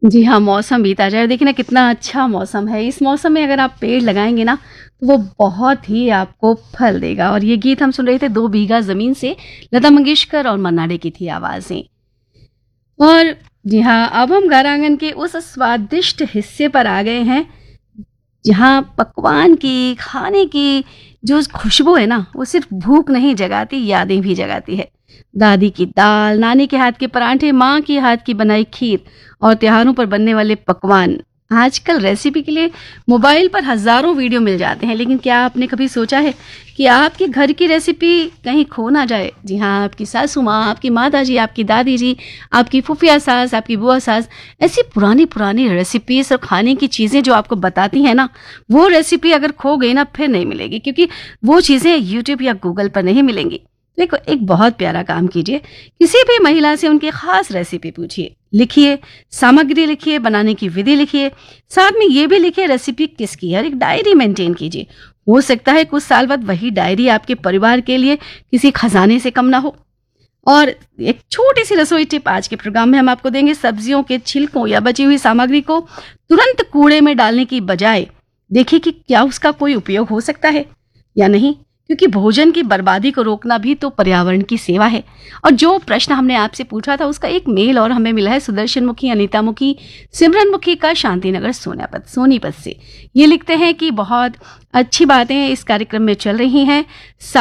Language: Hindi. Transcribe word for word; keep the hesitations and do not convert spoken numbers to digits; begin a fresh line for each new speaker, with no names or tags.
जी हाँ, मौसम बीता जाए, देखिए ना कितना अच्छा मौसम है। इस मौसम में अगर आप पेड़ लगाएँगे ना, तो वो बहुत ही आपको फल देगा। और ये गीत हम सुन रहे थे दो बीघा ज़मीन से, लता मंगेशकर और मन्ना डे की थी आवाज़ें। और जी हाँ, अब हम घर आंगन के उस स्वादिष्ट हिस्से पर आ गए हैं, जहाँ पकवान की, खाने की जो खुशबू है ना, वो सिर्फ़ भूख नहीं जगाती, यादें भी जगाती है। दादी की दाल, नानी के हाथ के पराठे, माँ के हाथ की बनाई खीर और त्योहारों पर बनने वाले पकवान। आजकल रेसिपी के लिए मोबाइल पर हज़ारों वीडियो मिल जाते हैं, लेकिन क्या आपने कभी सोचा है कि आपके घर की रेसिपी कहीं खो ना जाए? जी हाँ, आपकी सासू माँ, आपकी माताजी, आपकी दादी जी, आपकी फूफिया सास, आपकी बुआ सास, ऐसी पुरानी-पुरानी रेसिपीज़ और खाने की चीज़ें जो आपको बताती हैं ना, वो रेसिपी अगर खो गई ना, फिर नहीं मिलेगी, क्योंकि वो चीज़ें यूट्यूब या गूगल पर नहीं मिलेंगी। देखो, एक बहुत प्यारा काम कीजिए, किसी भी महिला से उनकी खास रेसिपी पूछिए, लिखिए, सामग्री लिखिए, बनाने की विधि लिखिए, साथ में ये भी लिखिए रेसिपी किसकी है, और एक डायरी मेंटेन कीजिए। हो सकता है कुछ साल बाद वही डायरी आपके परिवार के लिए किसी खजाने से कम ना हो। और एक छोटी सी रसोई टिप आज के प्रोग्राम में हम आपको देंगे। सब्जियों के छिलकों या बची हुई सामग्री को तुरंत कूड़े में डालने की बजाय देखिए कि क्या उसका कोई उपयोग हो सकता है या नहीं, क्योंकि भोजन की बर्बादी को रोकना भी तो पर्यावरण की सेवा है। और जो प्रश्न हमने आपसे पूछा था, उसका एक मेल और हमें मिला है सुदर्शन मुखी, अनीता मुखी, सिमरन मुखी का शांतिनगर सोनापत सोनीपत से। ये लिखते हैं कि बहुत अच्छी बातें इस कार्यक्रम में चल रही हैं।